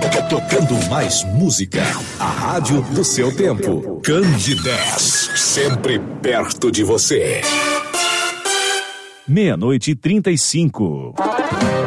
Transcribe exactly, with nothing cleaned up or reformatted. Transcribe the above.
Tocando mais música. A rádio do seu tempo. Candidez. Sempre perto de você. Meia-noite e trinta e cinco.